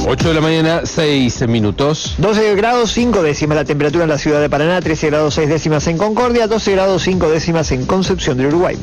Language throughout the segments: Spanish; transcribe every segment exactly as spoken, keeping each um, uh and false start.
ocho de la mañana, seis minutos. doce grados cinco décimas la temperatura en la ciudad de Paraná, trece grados seis décimas en Concordia, doce grados cinco décimas en Concepción del Uruguay.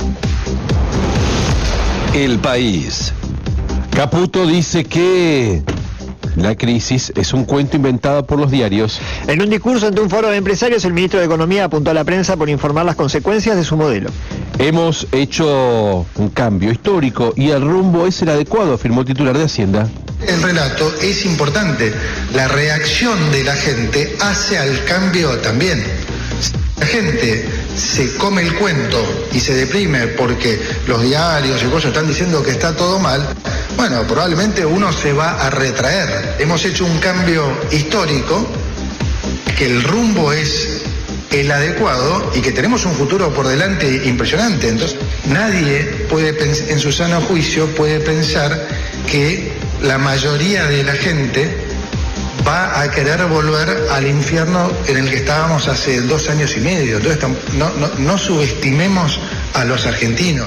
El País. Caputo dice que la crisis es un cuento inventado por los diarios. En un discurso ante un foro de empresarios, el ministro de Economía apuntó a la prensa por informar las consecuencias de su modelo. Hemos hecho un cambio histórico y el rumbo es el adecuado, afirmó el titular de Hacienda. El relato es importante. La reacción de la gente hace al cambio también. Si la gente se come el cuento y se deprime porque los diarios y cosas están diciendo que está todo mal, bueno, probablemente uno se va a retraer. Hemos hecho un cambio histórico, que el rumbo es el adecuado y que tenemos un futuro por delante impresionante. Entonces, nadie puede, en su sano juicio, puede pensar que la mayoría de la gente va a querer volver al infierno en el que estábamos hace dos años y medio. Entonces, no, no, no subestimemos a los argentinos.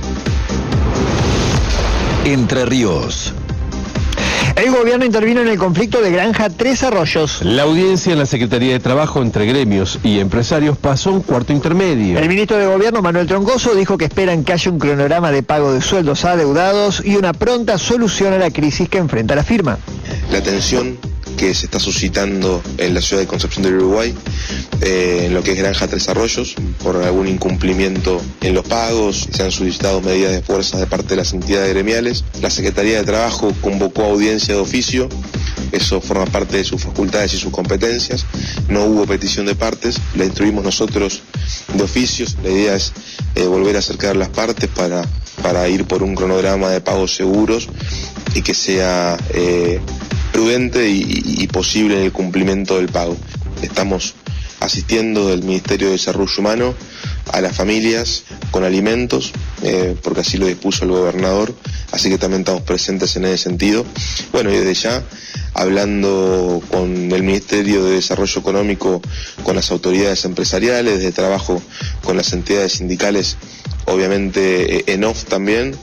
Entre Ríos. El gobierno intervino en el conflicto de Granja Tres Arroyos. La audiencia en la Secretaría de Trabajo entre gremios y empresarios pasó un cuarto intermedio. El ministro de Gobierno, Manuel Troncoso, dijo que esperan que haya un cronograma de pago de sueldos a adeudados y una pronta solución a la crisis que enfrenta la firma. La tensión que se está suscitando en la ciudad de Concepción del Uruguay, eh, en lo que es Granja Tres Arroyos, por algún incumplimiento en los pagos, se han solicitado medidas de fuerza de parte de las entidades gremiales. La Secretaría de Trabajo convocó audiencia de oficio, eso forma parte de sus facultades y sus competencias, no hubo petición de partes, la instruimos nosotros de oficios, la idea es eh, volver a acercar las partes para, para ir por un cronograma de pagos seguros y que sea eh, prudente y, y posible en el cumplimiento del pago. Estamos asistiendo del Ministerio de Desarrollo Humano a las familias con alimentos, eh, porque así lo dispuso el gobernador, así que también estamos presentes en ese sentido. Bueno, y desde ya, hablando con el Ministerio de Desarrollo Económico, con las autoridades empresariales, de trabajo con las entidades sindicales, obviamente eh, en off también.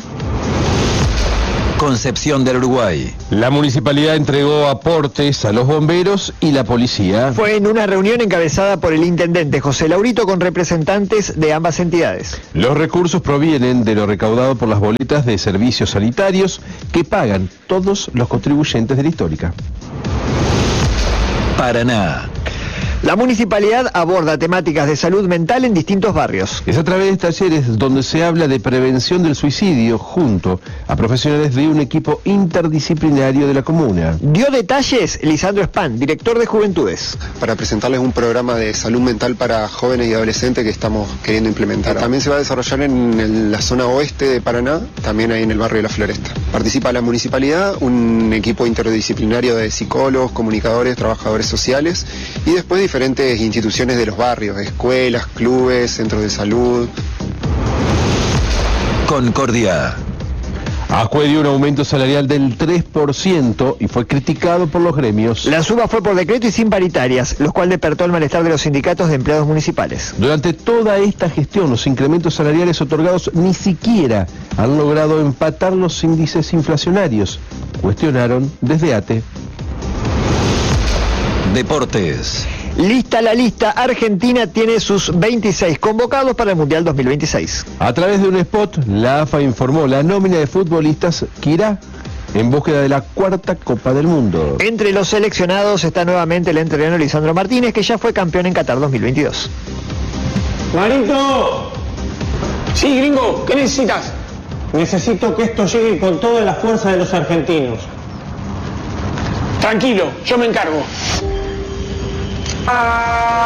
Concepción del Uruguay. La municipalidad entregó aportes a los bomberos y la policía. Fue en una reunión encabezada por el intendente José Laurito con representantes de ambas entidades. Los recursos provienen de lo recaudado por las boletas de servicios sanitarios que pagan todos los contribuyentes de la histórica. Paraná. La municipalidad aborda temáticas de salud mental en distintos barrios. Es a través de talleres donde se habla de prevención del suicidio junto a profesionales de un equipo interdisciplinario de la comuna. Dio detalles Lisandro Span, director de Juventudes. Para presentarles un programa de salud mental para jóvenes y adolescentes que estamos queriendo implementar. También se va a desarrollar en el, la zona oeste de Paraná, también ahí en el barrio de La Floresta. Participa la municipalidad, un equipo interdisciplinario de psicólogos, comunicadores, trabajadores sociales y después diferentes instituciones de los barrios, escuelas, clubes, centros de salud. Concordia. Acue dio un aumento salarial del tres por ciento y fue criticado por los gremios. La suba fue por decreto y sin paritarias, lo cual despertó el malestar de los sindicatos de empleados municipales. Durante toda esta gestión, los incrementos salariales otorgados ni siquiera han logrado empatar los índices inflacionarios, cuestionaron desde ATE. Deportes. Lista la lista, Argentina tiene sus veintiséis convocados para el Mundial dos mil veintiséis. A través de un spot, la A F A informó la nómina de futbolistas que irá en búsqueda de la cuarta Copa del Mundo. Entre los seleccionados está nuevamente el entrerriano Lisandro Martínez, que ya fue campeón en Qatar dos mil veintidós. Marito. Sí, gringo, ¿qué necesitas? Necesito que esto llegue con toda la fuerza de los argentinos. Tranquilo, yo me encargo.